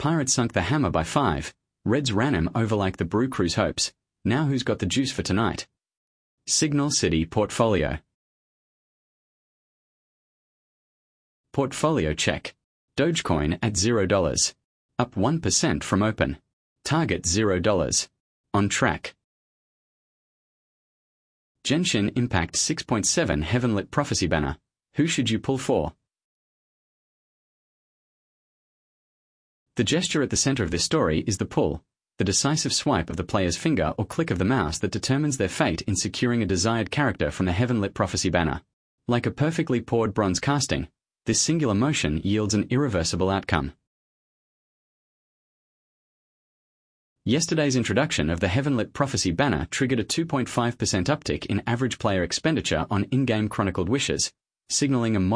Pirates sunk the hammer by 5. Reds ran him over like the Brew Crew's hopes. Now who's got the juice for tonight? Signal City Portfolio. Portfolio check. Dogecoin at $0. Up 1% from open. Target $0. On track. Genshin Impact 6.7 Heavenlit Prophecy banner. Who should you pull for? The gesture at the center of this story is the pull, the decisive swipe of the player's finger or click of the mouse that determines their fate in securing a desired character from the Heavenlit Prophecy banner. Like a perfectly poured bronze casting, this singular motion yields an irreversible outcome. Yesterday's introduction of the Heavenlit Prophecy banner triggered a 2.5% uptick in average player expenditure on in-game chronicled wishes, signaling a